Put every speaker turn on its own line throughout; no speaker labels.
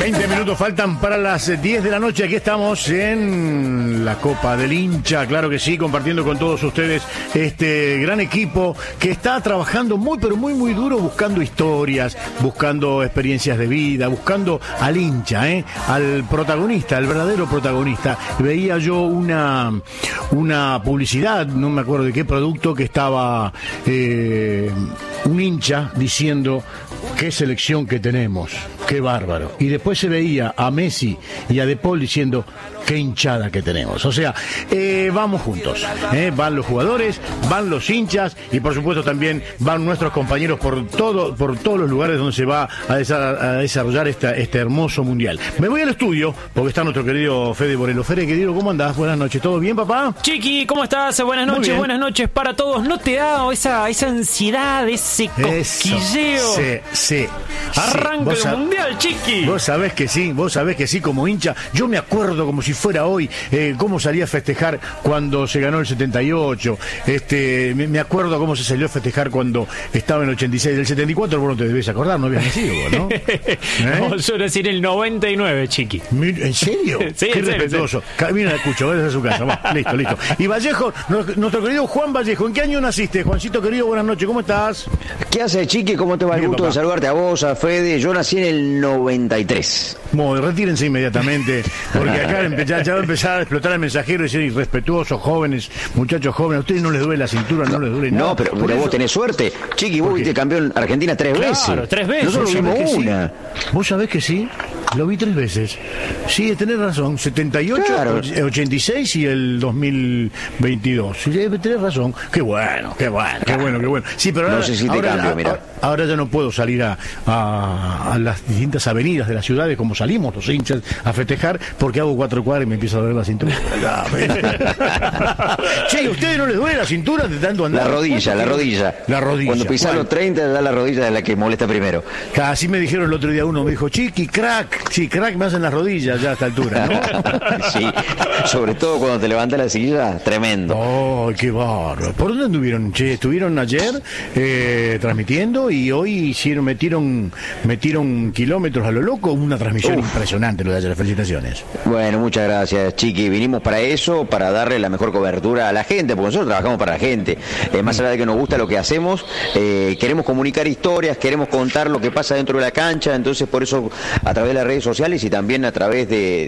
20 minutos faltan para las 10 de la noche. Aquí estamos en la Copa del Hincha, claro que sí, compartiendo con todos ustedes este gran equipo que está trabajando muy, pero muy, muy duro, buscando historias, buscando experiencias de vida, buscando al hincha, al protagonista, al verdadero protagonista. Veía yo una publicidad, no me acuerdo de qué producto, que estaba un hincha diciendo: qué selección que tenemos, qué bárbaro. Y después se veía a Messi y a De Paul diciendo: qué hinchada que tenemos. O sea, vamos juntos. Van los jugadores, van los hinchas y por supuesto también van nuestros compañeros por todos los lugares donde se va a desarrollar este hermoso mundial. Me voy al estudio porque está nuestro querido Fede Borelo. Fede, querido, ¿cómo andás? Buenas noches. ¿Todo bien, papá?
Chiqui, ¿cómo estás? Buenas noches para todos. ¿No te da esa ansiedad, ese cosquilleo?
Sí.
Arranca el mundial, Chiqui.
Vos sabés que sí, como hincha. Yo me acuerdo como si fuera hoy cómo salí a festejar cuando se ganó el 78. Me acuerdo cómo se salió a festejar cuando estaba en el 86. Del 74 vos no te debes acordar, no habías nacido vos, ¿no?
No, yo nací en el 99, Chiqui.
¿En serio?
Sí,
qué respetuoso. Mira, escucho, ves a su casa. Va, listo. Y Vallejo, nuestro querido Juan Vallejo, ¿en qué año naciste? Juancito querido, buenas noches, ¿cómo estás?
¿Qué haces, Chiqui? ¿Cómo te va? El gusto de saludarte a vos, a Fede. Yo nací en el 93.
Bueno, retírense inmediatamente, porque acá ya va a empezar a explotar el mensajero y ser irrespetuosos, jóvenes, muchachos jóvenes. A ustedes no les duele la cintura, no les duele nada.
No, pero vos tenés suerte. Chiqui, vos viste campeón Argentina 3 veces.
Claro, 3 veces.
Nosotros vimos una.
¿Vos sabés que sí? Lo vi 3 veces. Sí, tenés razón. 78, claro. 86 y el 2022. Sí, tenés razón. Qué bueno. Sí, pero
no sé si te cambio, mira.
Ahora ya no puedo salir a las distintas avenidas de las ciudades como salimos los hinchas a festejar, porque hago 4 cuadras y me empieza a doler la cintura. Che, ¿a ustedes no les duele la cintura de tanto andar?
La rodilla. Cuando pisás los 30, da la rodilla de la que molesta primero.
Así me dijeron el otro día uno, me dijo: Chiqui, crack. Sí, crack me hacen las rodillas ya a esta altura, ¿no?
Sí, sobre todo cuando te levantas la silla, tremendo.
¡Oh, qué bárbaro! ¿Por dónde anduvieron? Che, estuvieron ayer transmitiendo y hoy metieron kilómetros a lo loco, una transmisión impresionante lo de ayer. Felicitaciones.
Bueno, muchas gracias, Chiqui. Vinimos para eso, para darle la mejor cobertura a la gente, porque nosotros trabajamos para la gente. Más allá de que nos gusta lo que hacemos, queremos comunicar historias, queremos contar lo que pasa dentro de la cancha, entonces por eso a través de las redes sociales y también a través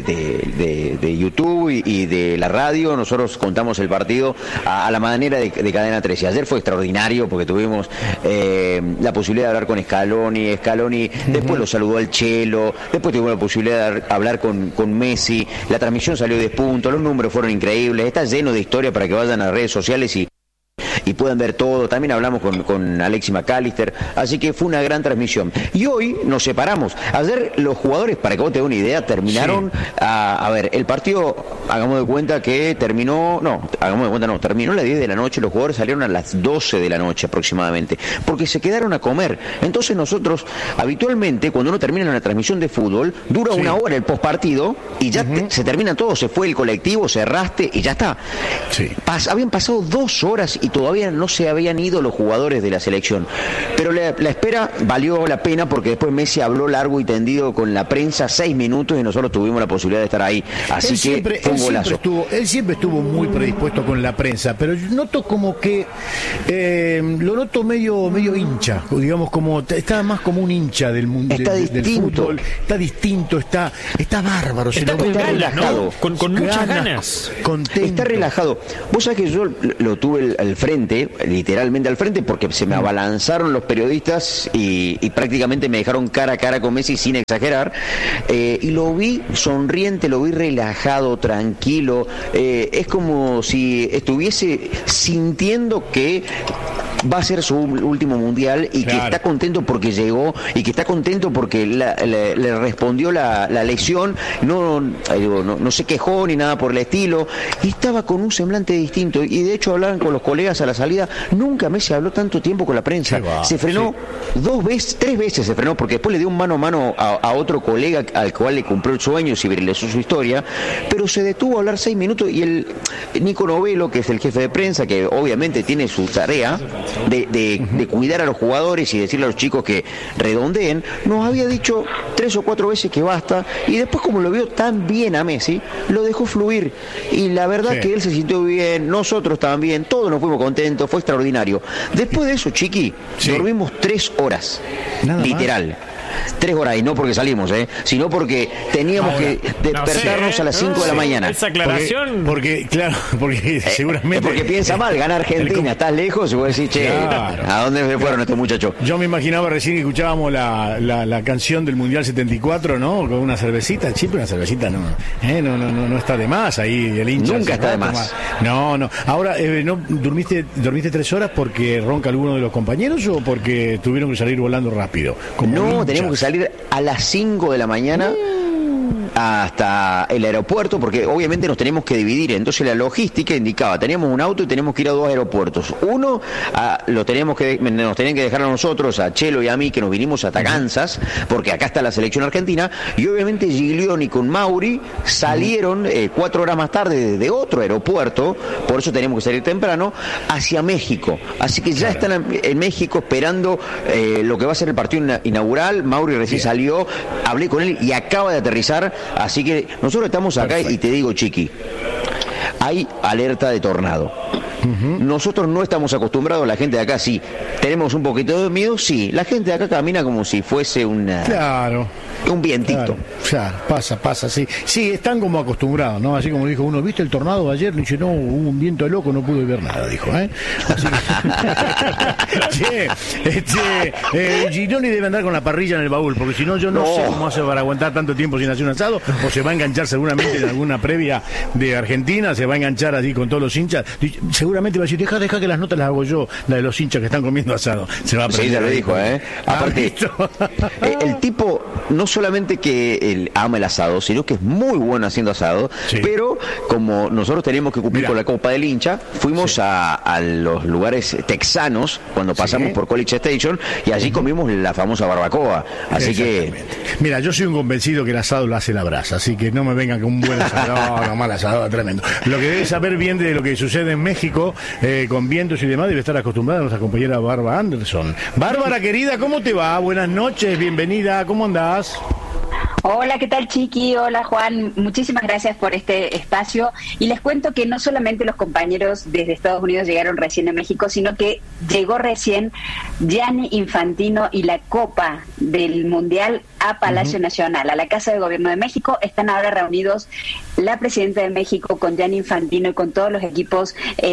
de YouTube y de la radio, nosotros contamos el partido a la manera de Cadena 13. Ayer fue extraordinario porque tuvimos la posibilidad de hablar con Scaloni, después lo saludó al Chelo, después tuvimos la posibilidad de hablar con Messi, la transmisión salió de punto, los números fueron increíbles, está lleno de historia para que vayan a las redes sociales y puedan ver todo. También hablamos con Alexis McAllister, así que fue una gran transmisión. Y hoy nos separamos. Ayer los jugadores, para que vos te des una idea, terminaron a ver, el partido, hagamos de cuenta que terminó a las 10 de la noche, los jugadores salieron a las 12 de la noche aproximadamente, porque se quedaron a comer. Entonces nosotros, habitualmente, cuando uno termina una transmisión de fútbol, dura una hora el postpartido y ya se termina todo, se fue el colectivo, cerraste y ya está. Sí. Habían pasado 2 horas y todavía no se habían ido los jugadores de la selección, pero la espera valió la pena porque después Messi habló largo y tendido con la prensa 6 minutos y nosotros tuvimos la posibilidad de estar ahí, así que fue un golazo.
Él siempre estuvo muy predispuesto con la prensa, pero yo noto como que lo noto medio hincha, digamos, como está más como un hincha del mundo del fútbol, está distinto, está bárbaro,
está con ganas, ¿no? Con muchas ganas,
contento.
Está relajado. Vos sabés que yo lo tuve al frente, literalmente al frente, porque se me abalanzaron los periodistas y prácticamente me dejaron cara a cara con Messi sin exagerar, y lo vi sonriente, lo vi relajado, tranquilo, es como si estuviese sintiendo que va a ser su último mundial y que está contento porque llegó y que está contento porque le respondió la lesión, no se quejó ni nada por el estilo y estaba con un semblante distinto y de hecho hablaban con los colegas a la salida. Nunca Messi habló tanto tiempo con la prensa. Se frenó 3 veces se frenó, porque después le dio un mano a mano a otro colega al cual le cumplió el sueño y civilizó su historia, pero se detuvo a hablar 6 minutos y el Nico Novello, que es el jefe de prensa, que obviamente tiene su tarea de cuidar a los jugadores y decirle a los chicos que redondeen, nos había dicho 3 o 4 veces que basta, y después, como lo vio tan bien a Messi, lo dejó fluir, y la verdad que él se sintió bien, nosotros también, todos nos fuimos contentos, fue extraordinario. Después de eso, Chiqui, dormimos 3 horas, nada literal más. 3 horas, y no porque salimos, sino porque teníamos que despertarnos a las 5 de la mañana.
Esa aclaración.
Porque seguramente.
Porque piensa mal, gana Argentina, estás lejos, y vos decís, che, ¿a dónde se fueron estos muchachos?
Yo me imaginaba recién que escuchábamos la canción del Mundial 74, ¿no? Con una cervecita, siempre una cervecita no está de más ahí, el hincha.
Nunca está de más.
No. Ahora, ¿no dormiste 3 horas porque ronca alguno de los compañeros o porque tuvieron que salir volando rápido?
No, teníamos que salir a las 5 de la mañana hasta el aeropuerto, porque obviamente nos tenemos que dividir. Entonces la logística indicaba, teníamos un auto y tenemos que ir a 2 aeropuertos. Uno nos tenían que dejar a nosotros, a Chelo y a mí, que nos vinimos hasta Kansas, porque acá está la selección argentina, y obviamente Giglioni con Mauri salieron 4 horas más tarde de otro aeropuerto, por eso teníamos que salir temprano, hacia México. Así que ya están en México esperando lo que va a ser el partido inaugural. Mauri recién salió, hablé con él y acaba de aterrizar. Así que nosotros estamos acá. Perfecto. Y te digo, Chiqui, hay alerta de tornado. Nosotros no estamos acostumbrados, la gente de acá sí. Tenemos un poquito de miedo, sí. La gente de acá camina como si fuese un vientito.
Claro, pasa, sí. Sí, están como acostumbrados, ¿no? Así como dijo uno, ¿viste el tornado ayer? Dice, no, hubo un viento de loco, no pude ver nada, dijo, Así que... Giglioni debe andar con la parrilla en el baúl, porque si no, yo no sé cómo hace para aguantar tanto tiempo sin hacer un asado, o se va a enganchar seguramente en alguna previa de Argentina, se va a enganchar así con todos los hinchas. Seguramente va a decir, deja que las notas las hago yo, la de los hinchas que están comiendo asado. Se va a aprender.
Sí, ya lo dijo, Aparte, el tipo no solamente que él ama el asado, sino que es muy bueno haciendo asado, pero como nosotros teníamos que cumplir con la Copa del Hincha, fuimos a los lugares texanos cuando pasamos por College Station, y allí comimos la famosa barbacoa. Así que...
Mira, yo soy un convencido que el asado lo hace la brasa, así que no me vengan con un buen asado, no, mal asado, tremendo. Lo que debes saber bien de lo que sucede en México, con vientos y demás, debe estar acostumbrada nuestra compañera Bárbara Anderson. Bárbara, querida, ¿cómo te va? Buenas noches, bienvenida, ¿cómo andás?
Hola, ¿qué tal, Chiqui? Hola, Juan. Muchísimas gracias por este espacio. Y les cuento que no solamente los compañeros desde Estados Unidos llegaron recién a México, sino que llegó recién Gianni Infantino y la Copa del Mundial a Palacio Nacional, a la Casa de Gobierno de México. Están ahora reunidos la presidenta de México con Gianni Infantino y con todos los equipos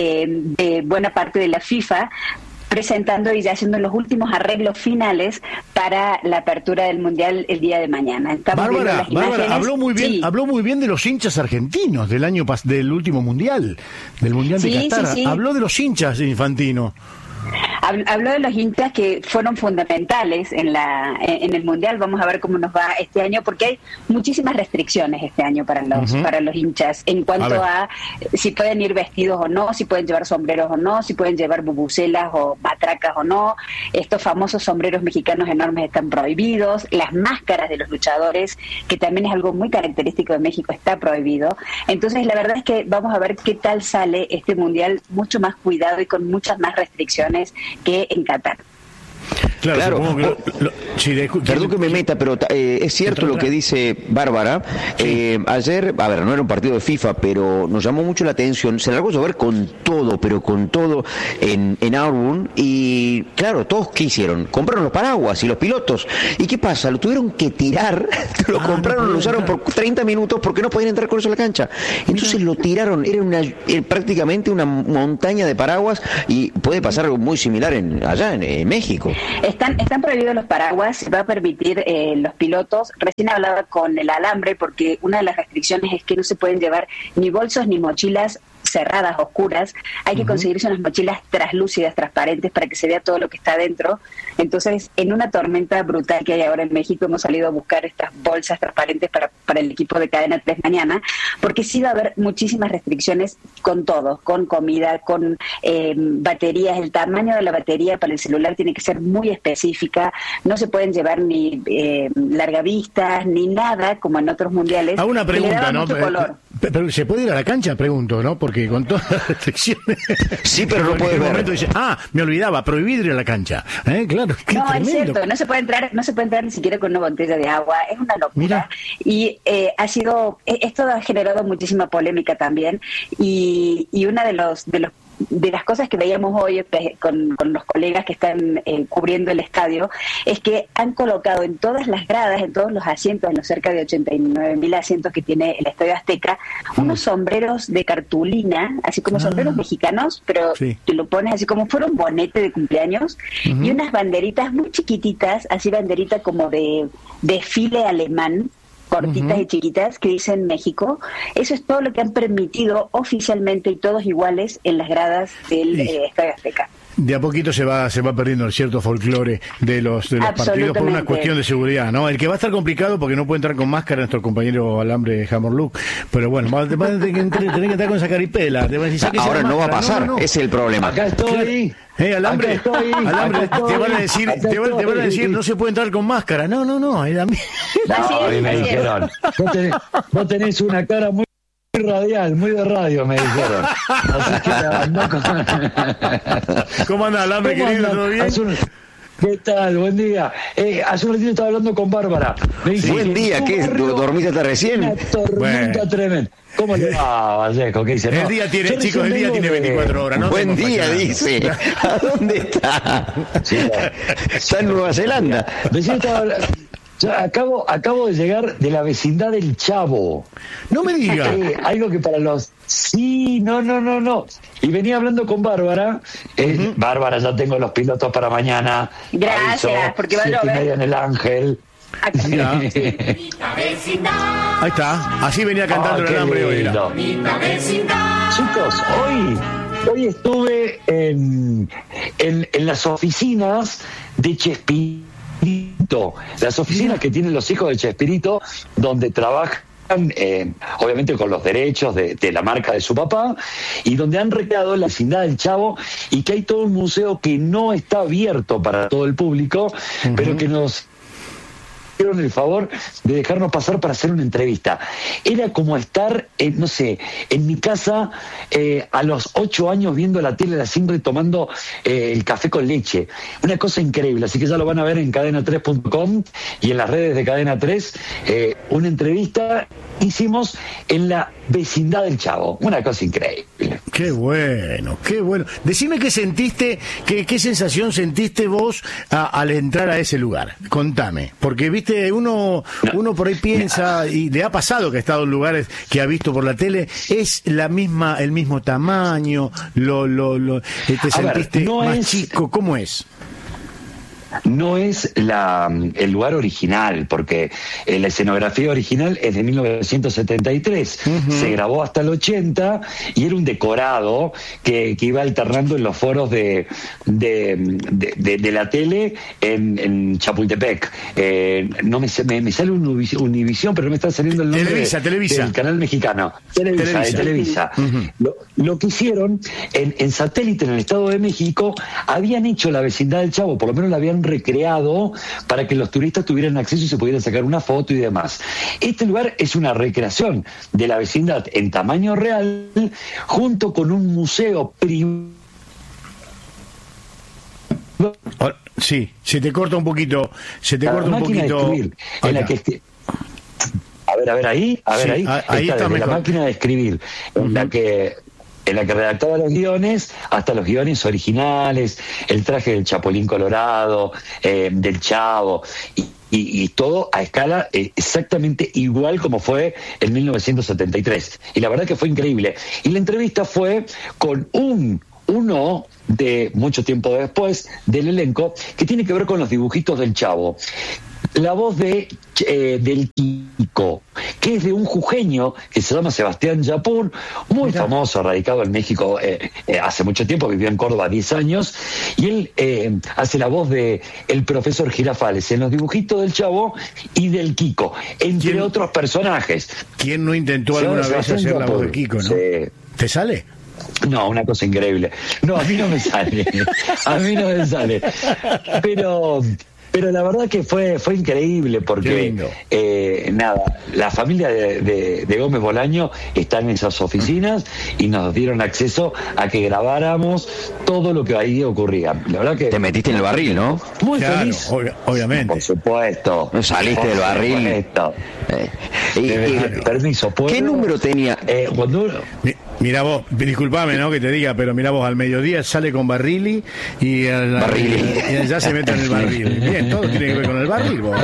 de buena parte de la FIFA, presentando y ya haciendo los últimos arreglos finales para la apertura del Mundial el día de mañana.
Bárbara habló muy bien de los hinchas argentinos del último Mundial, del Mundial de Qatar. Sí. Habló de los hinchas de Infantino.
Habló de los hinchas que fueron fundamentales en el Mundial. Vamos a ver cómo nos va este año, porque hay muchísimas restricciones este año para los hinchas en cuanto a si pueden ir vestidos o no, si pueden llevar sombreros o no, si pueden llevar bubucelas o matracas o no. Estos famosos sombreros mexicanos enormes están prohibidos. Las máscaras de los luchadores, que también es algo muy característico de México, está prohibido. Entonces, la verdad es que vamos a ver qué tal sale este Mundial, mucho más cuidado y con muchas más restricciones que en Qatar.
Claro. Perdón que me meta, pero es cierto lo que dice Bárbara. Ayer, no era un partido de FIFA, pero nos llamó mucho la atención. Se largó a llover con todo en Auburn. Y claro, todos ¿qué hicieron? Compraron los paraguas y los pilotos. ¿Y qué pasa? Lo tuvieron que tirar, lo compraron, lo usaron por 30 minutos porque no podían entrar con eso a la cancha. Entonces lo tiraron, era prácticamente una montaña de paraguas, y puede pasar algo muy similar allá en México.
Están prohibidos los paraguas, va a permitir los pilotos. Recién hablaba con el alambre, porque una de las restricciones es que no se pueden llevar ni bolsos ni mochilas cerradas, oscuras, hay que conseguirse unas mochilas translúcidas, transparentes, para que se vea todo lo que está dentro. Entonces, en una tormenta brutal que hay ahora en México, hemos salido a buscar estas bolsas transparentes para el equipo de Cadena 3 mañana, porque sí va a haber muchísimas restricciones con todo, con comida, con baterías. El tamaño de la batería para el celular tiene que ser muy específica, no se pueden llevar ni largavistas, ni nada, como en otros mundiales.
A una pregunta, ¿no?
Pero
¿se puede ir a la cancha? Pregunto, ¿no? Porque con todas las restricciones...
Sí, pero no puede ver.
Dice, me olvidaba, prohibido ir a la cancha. Claro, qué
no,
tremendo.
Es cierto, no se puede entrar ni siquiera con una botella de agua, es una locura.
Mira.
Y esto ha generado muchísima polémica también, y una de las cosas que veíamos hoy con los colegas que están cubriendo el estadio es que han colocado en todas las gradas, en todos los asientos, en los cerca de 89.000 asientos que tiene el Estadio Azteca, unos sombreros de cartulina, así como sombreros mexicanos, pero
sí,
te lo pones así como fuera un bonete de cumpleaños, y unas banderitas muy chiquititas, así banderita como de desfile alemán, cortitas y chiquitas, que dicen México. Eso es todo lo que han permitido oficialmente, y todos iguales, en las gradas del Estadio Azteca.
De a poquito se va perdiendo el cierto folclore de los partidos por una cuestión de seguridad, ¿no? El que va a estar complicado porque no puede entrar con máscara nuestro compañero Alambre Hammerlook, pero bueno, va a tener que entrar con esa caripela.
Ahora no va a pasar, ese es el problema.
Acá estoy.
Alambre, te van a decir, no se puede entrar con máscara. No, a mí
me dijeron, vos tenés una cara muy radial, muy de radio, me dijeron. Así que
¿Cómo anda, Alambre, querido? ¿Todo bien?
¿Qué tal? Buen día. Hace un ratito estaba hablando con Bárbara. Me dice,
buen día, ¿qué? ¿Dormiste hasta recién?
Una tormenta tremenda. ¿Cómo le va, Vallejo? ¿Qué dice?
El día tiene, chicos, el día tiene 24 horas. No
buen día, dice. ¿A dónde está?
Sí,
está en Nueva Zelanda.
Acabo de llegar de la vecindad del Chavo.
No me diga.
Algo que para los... Sí, no. Y venía hablando con Bárbara. Bárbara, ya tengo los pilotos para mañana.
Gracias, porque va a llover.
7:30 en el Ángel.
Ahí está. Así venía cantando el Alambre hoy.
Chicos, hoy estuve en las oficinas de Chespirito, las oficinas que tienen los hijos de Chespirito, donde trabajan obviamente con los derechos de la marca de su papá, y donde han recreado la vecindad del Chavo, y que hay todo un museo que no está abierto para todo el público, pero que nos hicieron el favor de dejarnos pasar para hacer una entrevista. Era como estar, no sé, en mi casa a los 8 años viendo la tele a las 5 y tomando el café con leche. Una cosa increíble, así que ya lo van a ver en cadena3.com y en las redes de Cadena 3. Una entrevista hicimos en la vecindad del Chavo. Una cosa increíble.
Qué bueno. Decime qué sentiste, qué sensación sentiste vos al entrar a ese lugar. Contame, porque viste, uno por ahí piensa, y le ha pasado que ha estado en lugares que ha visto por la tele, es el mismo tamaño, te sentiste más chico, ¿cómo es?
No es el lugar original, porque la escenografía original es de 1973. Se grabó hasta el 80 y era un decorado que iba alternando en los foros de la tele en Chapultepec. No me sale Univisión, pero no me está saliendo el nombre
Televisa.
del canal mexicano. Televisa. Lo que hicieron en satélite en el Estado de México, habían hecho la vecindad del Chavo, por lo menos la habían recreado para que los turistas tuvieran acceso y se pudieran sacar una foto y demás. Este lugar es una recreación de la vecindad en tamaño real, junto con un museo privado.
Sí, se te corta un poquito.
En la que a ver ahí.
Ahí está mejor.
La máquina de escribir, en la que redactaba los guiones, hasta los guiones originales, el traje del Chapulín Colorado, del Chavo, y todo a escala exactamente igual como fue en 1973. Y la verdad que fue increíble. Y la entrevista fue con uno de mucho tiempo después del elenco, que tiene que ver con los dibujitos del Chavo. La voz del Kiko. Kiko, que es de un jujeño que se llama Sebastián Yapur, muy famoso, radicado en México hace mucho tiempo, vivió en Córdoba 10 años, y él hace la voz de el profesor Girafales en los dibujitos del Chavo y del Kiko, entre otros personajes.
¿Quién no intentó alguna vez hacer la voz de Kiko, no?
Sí.
¿Te sale?
No, una cosa increíble. No, a mí no me sale. A mí no me sale. Pero la verdad que fue increíble porque, la familia de Gómez Bolaño está en esas oficinas y nos dieron acceso a que grabáramos todo lo que ahí ocurría. La verdad que...
Te metiste en el barril, ¿no?
Muy feliz.
Obviamente.
Por supuesto.
Saliste del barril.
Permiso, ¿puedo?
¿Qué número tenía?
Mira vos, disculpame, ¿no? Que te diga, pero mira vos, al mediodía sale con Barrilli y ya se mete en el barril. Bien, todo tiene que ver con el barril, vos,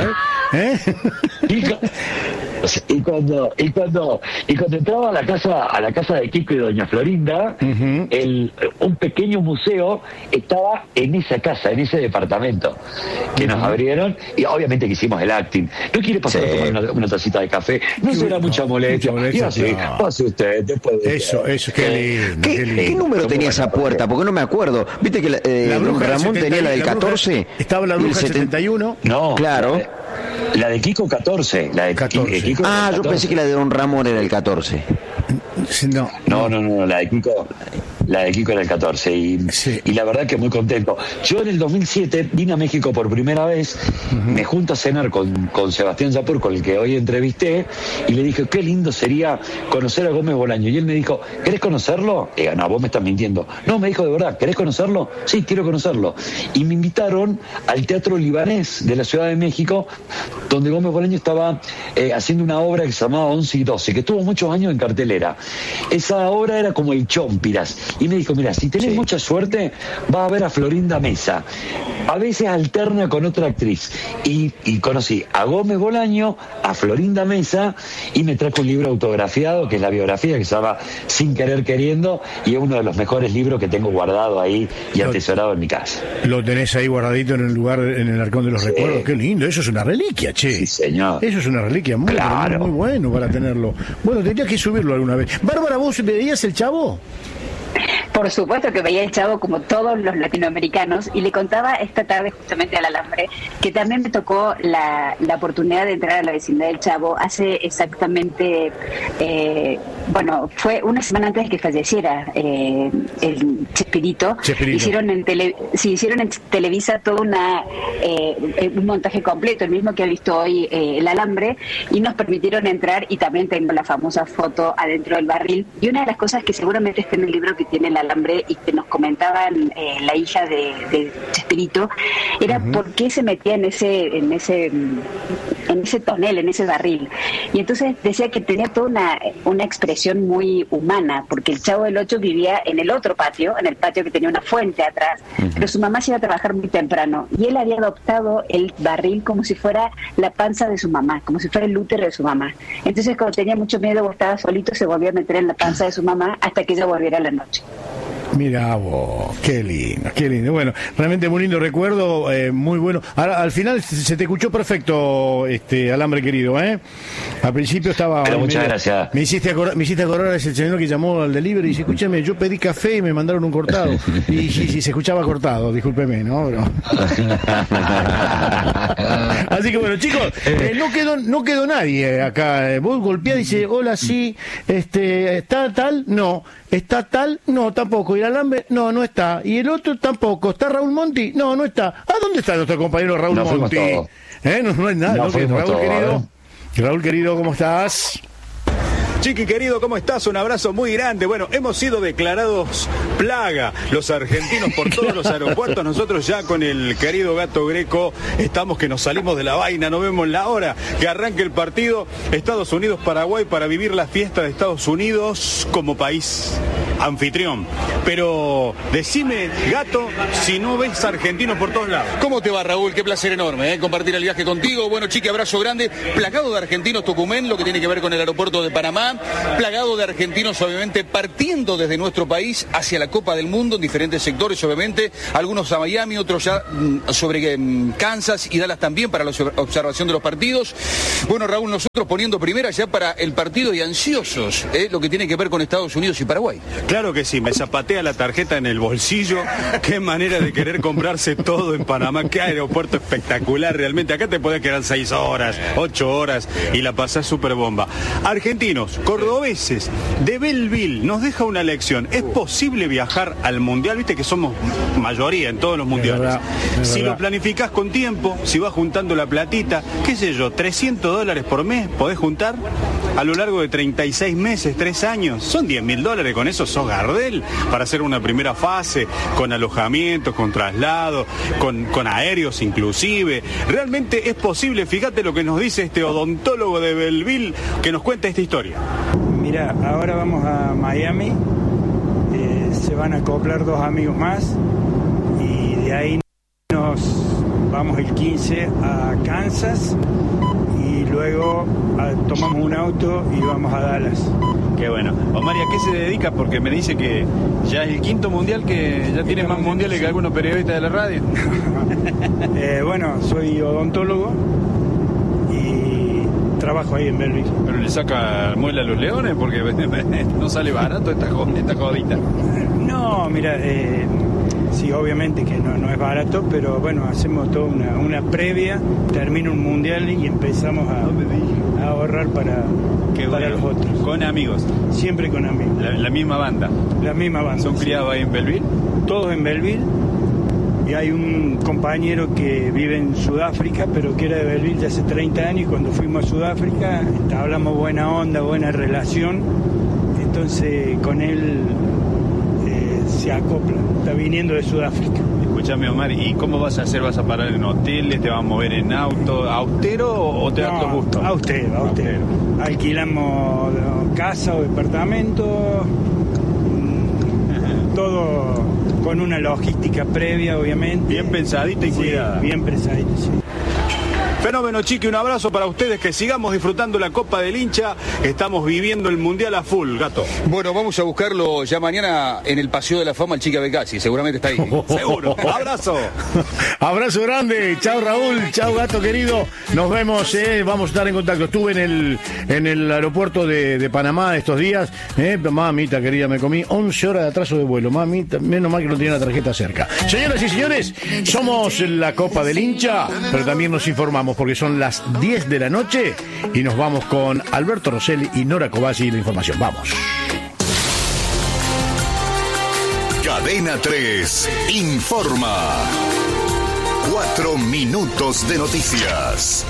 Y cuando entraba a la casa de Kiko y doña Florinda, un pequeño museo estaba en esa casa, en ese departamento que nos abrieron, y obviamente que hicimos el acting. ¿No quiere pasar a tomar una tacita de café? No será mucha molestia. Y así, pase usted después de
eso, qué lindo.
¿Qué número tenía esa puerta? Porque no me acuerdo. ¿Viste que don Ramón tenía la del 14?
Estaba la bruja 71.
No,
claro.
La de Kiko 14. La de 14. Kiko
yo pensé que la de don Ramón era el 14.
No, la de Kiko. La de Kiko era el 14 y la verdad que muy contento. Yo en el 2007 vine a México por primera vez, me junto a cenar con Sebastián Yapur, con el que hoy entrevisté, y le dije, qué lindo sería conocer a Gómez Bolaño. Y él me dijo, ¿querés conocerlo? Y digo, no, vos me estás mintiendo. No, me dijo, de verdad, ¿querés conocerlo? Sí, quiero conocerlo. Y me invitaron al Teatro Libanés de la Ciudad de México, donde Gómez Bolaño estaba haciendo una obra que se llamaba 11 y 12, que estuvo muchos años en cartelera. Esa obra era como el Chompiras. Y me dijo, mira, si tenés mucha suerte, vas a ver a Florinda Mesa. A veces alterna con otra actriz. Y conocí a Gómez Bolaño, a Florinda Mesa, y me trajo un libro autografiado, que es la biografía, que se llama Sin Querer Queriendo, y es uno de los mejores libros que tengo guardado ahí y atesorado en mi casa.
Lo tenés ahí guardadito en el lugar, en el Arcón de los Recuerdos. Qué lindo, eso es una reliquia, che.
Sí, señor.
Eso es una reliquia muy bueno para tenerlo. Bueno, tendrías que subirlo alguna vez. Bárbara, ¿vos veías el Chavo?
Por supuesto que veía el Chavo como todos los latinoamericanos, y le contaba esta tarde justamente al Alambre que también me tocó la oportunidad de entrar a la vecindad del Chavo hace exactamente, fue una semana antes de que falleciera el Chespirito. Hicieron en Televisa todo un montaje completo, el mismo que ha visto hoy el Alambre, y nos permitieron entrar, y también tengo la famosa foto adentro del barril. Y una de las cosas que seguramente está en el libro que tiene el Alambre y que nos comentaban la hija de Chespirito era por qué se metía en ese tonel, en ese barril. Y entonces decía que tenía toda una expresión muy humana, porque el Chavo del Ocho vivía en el otro patio, en el patio que tenía una fuente atrás, pero su mamá se iba a trabajar muy temprano y él había adoptado el barril como si fuera la panza de su mamá, como si fuera el útero de su mamá. Entonces, cuando tenía mucho miedo o estaba solito, se volvía a meter en la panza de su mamá hasta que ella volviera a la noche.
Mira vos, qué lindo. Bueno, realmente muy lindo recuerdo, muy bueno. Ahora, al final se te escuchó perfecto, Alambre querido, ¿eh? Al principio estaba...
Pero muchas gracias.
Me hiciste acordar a ese señor que llamó al delivery y dice, escúchame, yo pedí café y me mandaron un cortado. Y se escuchaba cortado, discúlpeme, ¿no? Así que bueno, chicos, no quedó nadie acá. Vos golpeás y dice, hola, sí, ¿está tal? No. ¿Está tal? No, tampoco. ¿Y el Alambre? No, no está. ¿Y el otro? Tampoco. ¿Está Raúl Monti? No, no está. ¿A dónde está nuestro compañero Raúl Monti? No hay nada. Raúl querido, ¿cómo estás?
Chiqui querido, ¿cómo estás? Un abrazo muy grande. Bueno, hemos sido declarados plaga los argentinos por todos los aeropuertos. Nosotros ya con el querido Gato Greco estamos que nos salimos de la vaina, no vemos la hora que arranque el partido Estados Unidos-Paraguay para vivir la fiesta de Estados Unidos como país. anfitrión. Pero decime, Gato, si no ves argentinos por todos lados.
¿Cómo te va, Raúl? Qué placer enorme compartir el viaje contigo. Bueno, Chiqui, abrazo grande. Plagado de argentinos Tucumán, lo que tiene que ver con el aeropuerto de Panamá. Plagado de argentinos, obviamente, partiendo desde nuestro país hacia la Copa del Mundo en diferentes sectores, obviamente. Algunos a Miami, otros ya sobre Kansas y Dallas también para la observación de los partidos. Bueno, Raúl, nosotros poniendo primera ya para el partido y ansiosos, lo que tiene que ver con Estados Unidos y Paraguay.
Claro que sí, me zapatea la tarjeta en el bolsillo. Qué manera de querer comprarse todo en Panamá. Qué aeropuerto espectacular realmente. Acá te podés quedar 6 horas, 8 horas y la pasás súper bomba. Argentinos, cordobeses, de Belleville, nos deja una lección. ¿Es posible viajar al Mundial? Viste que somos mayoría en todos los mundiales. Si lo planificás con tiempo, si vas juntando la platita, qué sé yo, $300 por mes podés juntar a lo largo de 36 meses, 3 años. Son $10.000, con eso sos Gardel para hacer una primera fase, con alojamientos, con traslado, con aéreos inclusive. Realmente es posible, fíjate lo que nos dice este odontólogo de Belleville que nos cuenta esta historia.
Mira, ahora vamos a Miami, se van a acoplar 2 amigos más y de ahí nos vamos el 15 a Kansas y luego tomamos un auto y vamos a Dallas.
Qué bueno. Omar, ¿y a qué se dedica? Porque me dice que ya es el 5º mundial, que ya tiene más mundiales que algunos periodistas de la radio.
Bueno, soy odontólogo y trabajo ahí en Belleville.
¿Pero le saca muela a los leones? Porque no sale barato esta jodita.
No, mira, sí, obviamente que no es barato, pero bueno, hacemos toda una previa, termina un mundial y empezamos a ahorrar para los otros.
¿Con amigos?
Siempre con amigos.
¿La misma banda?
La misma banda.
¿Son criados ahí en Belleville?
Todos en Belleville. Y hay un compañero que vive en Sudáfrica, pero que era de Belleville ya hace 30 años, y cuando fuimos a Sudáfrica hablamos buena onda, buena relación, entonces con él se acopla, está viniendo de Sudáfrica.
Escúchame, Omar, ¿y cómo vas a hacer? ¿Vas a parar en hoteles? ¿Te vas a mover en auto? ¿Austero o te da todo gusto?
Austero. Alquilamos casa o departamento, todo con una logística previa, obviamente.
Bien pensadita y cuidada.
Bien pensadita, sí.
Fenómeno, Chiqui, un abrazo para ustedes, que sigamos disfrutando la Copa del Hincha. Estamos viviendo el Mundial a full, Gato.
Bueno, vamos a buscarlo ya mañana en el Paseo de la Fama, el Chiqui Abecasi, seguramente está ahí.
Seguro. Abrazo.
Abrazo grande. Chao, Raúl. Chao, Gato querido. Nos vemos, vamos a estar en contacto. Estuve en el aeropuerto de Panamá estos días. Mamita querida, me comí 11 horas de atraso de vuelo. Mamita, menos mal que no tenía la tarjeta cerca. Señoras y señores, somos la Copa del Hincha, pero también nos informamos porque son las 10 de la noche y nos vamos con Alberto Rosselli y Nora Cobasi y la información. Vamos.
Cadena 3 informa. 4 minutos de noticias.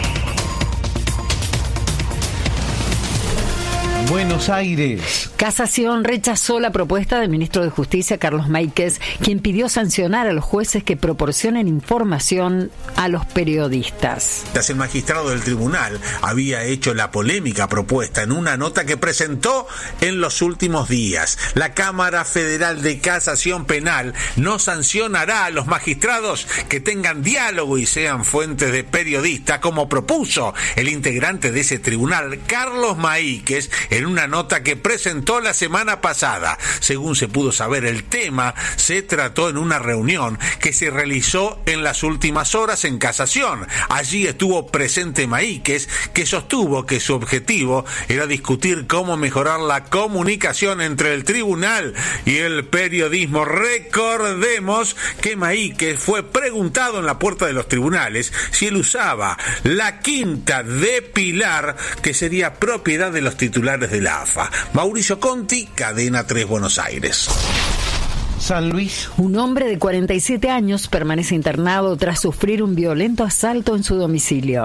Buenos Aires.
Casación rechazó la propuesta del ministro de Justicia, Carlos Máiquez, quien pidió sancionar a los jueces que proporcionen información a los periodistas.
El magistrado del tribunal había hecho la polémica propuesta en una nota que presentó en los últimos días. La Cámara Federal de Casación Penal no sancionará a los magistrados que tengan diálogo y sean fuentes de periodistas, como propuso el integrante de ese tribunal, Carlos Máiquez, en una nota que presentó la semana pasada. Según se pudo saber, el tema se trató en una reunión que se realizó en las últimas horas en Casación. Allí estuvo presente Máiquez, que sostuvo que su objetivo era discutir cómo mejorar la comunicación entre el tribunal y el periodismo. Recordemos que Máiquez fue preguntado en la puerta de los tribunales si él usaba la quinta de Pilar, que sería propiedad de los titulares de la AFA. Mauricio Conti, Cadena 3, Buenos Aires.
San Luis. Un hombre de 47 años permanece internado tras sufrir un violento asalto en su domicilio.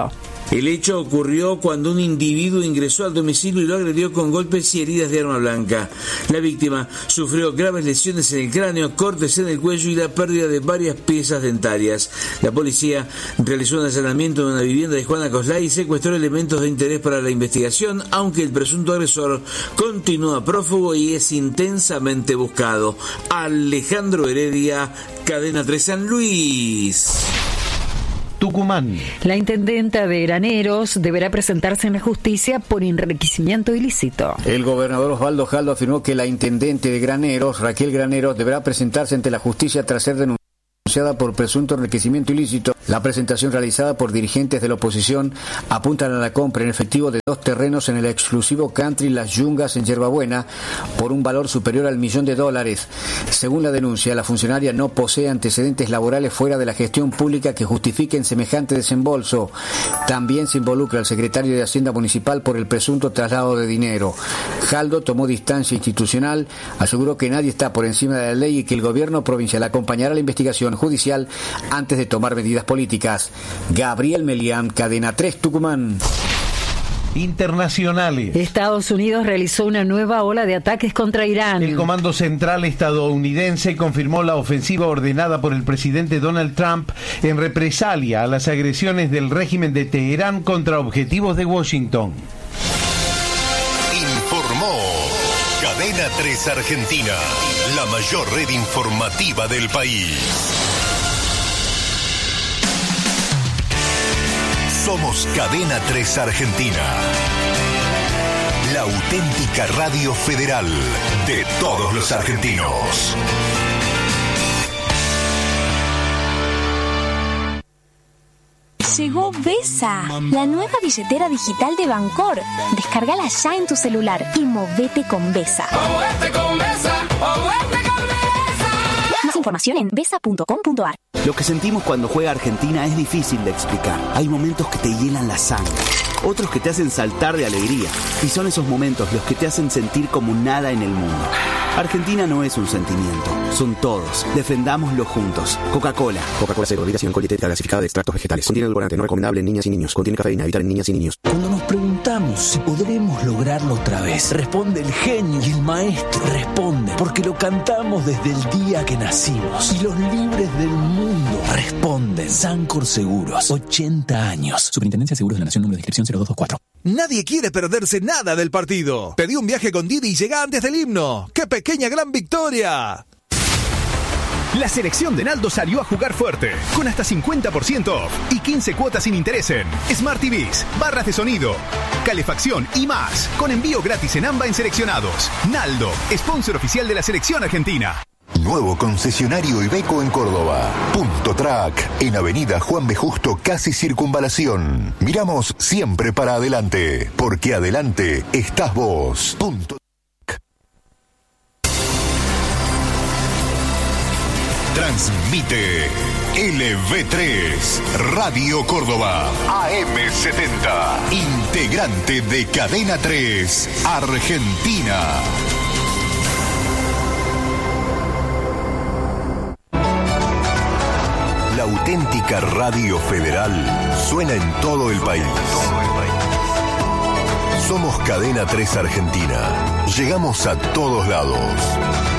El hecho ocurrió cuando un individuo ingresó al domicilio y lo agredió con golpes y heridas de arma blanca. La víctima sufrió graves lesiones en el cráneo, cortes en el cuello y la pérdida de varias piezas dentarias. La policía realizó un allanamiento en una vivienda de Juana Coslay y secuestró elementos de interés para la investigación, aunque el presunto agresor continúa prófugo y es intensamente buscado. Alejandro Heredia, Cadena 3 San Luis.
Tucumán.
La intendenta de Graneros deberá presentarse en la justicia por enriquecimiento ilícito.
El gobernador Osvaldo Jaldo afirmó que la intendente de Graneros, Raquel Graneros, deberá presentarse ante la justicia tras ser denunciada por presunto enriquecimiento ilícito. La presentación realizada por dirigentes de la oposición apuntan a la compra en efectivo de 2 terrenos en el exclusivo country Las Yungas en Yerbabuena por un valor superior al $1.000.000. Según la denuncia, la funcionaria no posee antecedentes laborales fuera de la gestión pública que justifiquen semejante desembolso. También se involucra al secretario de Hacienda Municipal por el presunto traslado de dinero. Jaldo tomó distancia institucional, aseguró que nadie está por encima de la ley y que el gobierno provincial acompañará la investigación judicial antes de tomar medidas políticas. Gabriel Melián, Cadena 3 Tucumán.
Internacionales.
Estados Unidos realizó una nueva ola de ataques contra Irán.
El Comando Central estadounidense confirmó la ofensiva ordenada por el presidente Donald Trump en represalia a las agresiones del régimen de Teherán contra objetivos de Washington.
Informó Cadena 3 Argentina, la mayor red informativa del país. Somos Cadena 3 Argentina, la auténtica radio federal de todos los argentinos.
Llegó Vesa, la nueva billetera digital de Bancor. Descárgala ya en tu celular y movete con Vesa. ¡Movete con Vesa! ¡Movete con Vesa! Más información en vesa.com.ar.
Lo que sentimos cuando juega Argentina es difícil de explicar. Hay momentos que te hielan la sangre, otros que te hacen saltar de alegría. Y son esos momentos los que te hacen sentir como nada en el mundo. Argentina no es un sentimiento, son todos. Defendámoslo juntos. Coca-Cola.
Coca-Cola Cero, bebida con dietética gasificada de extractos vegetales. Contiene edulcorante no recomendable en niñas y niños. Contiene cafeína, evitar en niñas y niños.
Cuando nos preguntamos si podremos lograrlo otra vez, responde el genio y el maestro. Responde porque lo cantamos desde el día que nacimos. Y los libres del mundo responden. Sancor Seguros, 80 años.
Superintendencia de Seguros de la Nación, número de inscripción 0224.
Nadie quiere perderse nada del partido. Pedí un viaje con Didi y llega antes del himno. ¡Qué pequeña gran victoria!
La selección de Naldo salió a jugar fuerte, con hasta 50% off y 15 cuotas sin interés en Smart TVs, barras de sonido, calefacción y más, con envío gratis en AMBA en seleccionados. Naldo, sponsor oficial de la selección argentina.
Nuevo concesionario Iveco en Córdoba. Punto Track, en Avenida Juan B. Justo, casi Circunvalación. Miramos siempre para adelante, porque adelante estás vos. Punto Track. Transmite LV3, Radio Córdoba, AM70, integrante de Cadena 3, Argentina. La auténtica radio federal suena en todo el país. Somos Cadena 3 Argentina. Llegamos a todos lados.